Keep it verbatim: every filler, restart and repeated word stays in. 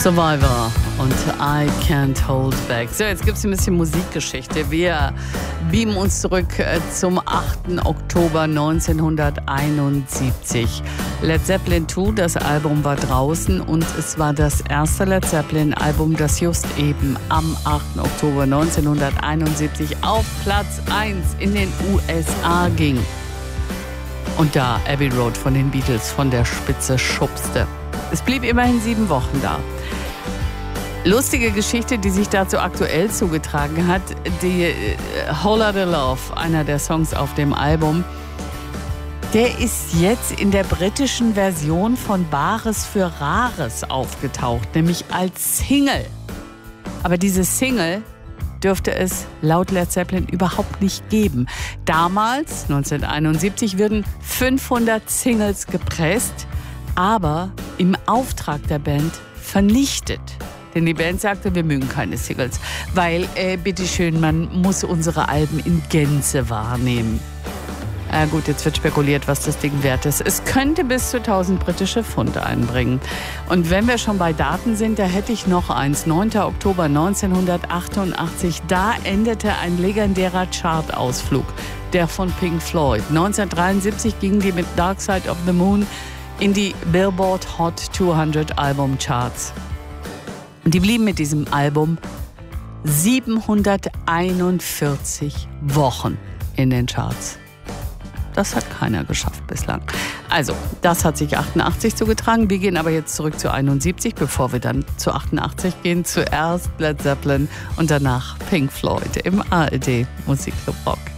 Survivor und I Can't Hold Back. So, jetzt gibt es ein bisschen Musikgeschichte. Wir beamen uns zurück zum achten Oktober neunzehnhunderteinundsiebzig. Led Zeppelin zwei, das Album war draußen und es war das erste Led Zeppelin-Album, das just eben am achten Oktober neunzehnhunderteinundsiebzig auf Platz eins in den U S A ging. Und da Abbey Road von den Beatles von der Spitze schubste. Es blieb immerhin sieben Wochen da. Lustige Geschichte, die sich dazu aktuell zugetragen hat, die äh, Whole Lotta Love, einer der Songs auf dem Album, der ist jetzt in der britischen Version von Bares für Rares aufgetaucht, nämlich als Single. Aber diese Single dürfte es laut Led Zeppelin überhaupt nicht geben. Damals, neunzehnhunderteinundsiebzig, wurden fünfhundert Singles gepresst, aber im Auftrag der Band vernichtet. Denn die Band sagte, wir mögen keine Singles, weil, äh, bitteschön, man muss unsere Alben in Gänze wahrnehmen. Äh, gut, jetzt wird spekuliert, was das Ding wert ist. Es könnte bis zu tausend britische Pfund einbringen. Und wenn wir schon bei Daten sind, da hätte ich noch eins. neunter Oktober neunzehnhundertachtundachtzig, da endete ein legendärer Chartausflug, der von Pink Floyd. neunzehnhundertdreiundsiebzig ging die mit Dark Side of the Moon in die Billboard Hot zweihundert Album Charts. Und die blieben mit diesem Album siebenhunderteinundvierzig Wochen in den Charts. Das hat keiner geschafft bislang. Also, das hat sich achtundachtzig zugetragen. Wir gehen aber jetzt zurück zu einundsiebzig, bevor wir dann zu achtundachtzig gehen. Zuerst Led Zeppelin und danach Pink Floyd im A R D Musikclub Rock.